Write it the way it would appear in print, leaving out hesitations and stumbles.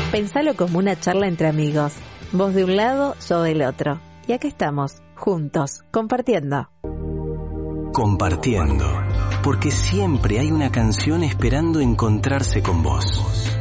Pensalo como una charla entre amigos. Vos de un lado, yo del otro. Y acá estamos, juntos, compartiendo. Compartiendo. Porque siempre hay una canción esperando encontrarse con vos.